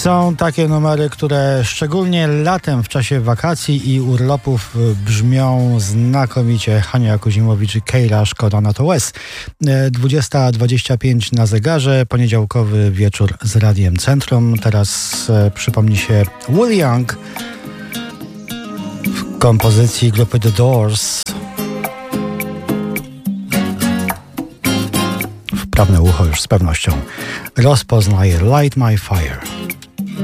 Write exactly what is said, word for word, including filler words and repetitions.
Są takie numery, które szczególnie latem w czasie wakacji i urlopów brzmią znakomicie. Hania Kuzimowicz i Kejla, szkoda na to łez. dwudziesta dwadzieścia pięć na zegarze, poniedziałkowy wieczór z Radiem Centrum. Teraz e, przypomni się Will Young w kompozycji grupy The Doors. Wprawne ucho już z pewnością rozpoznaje Light My Fire.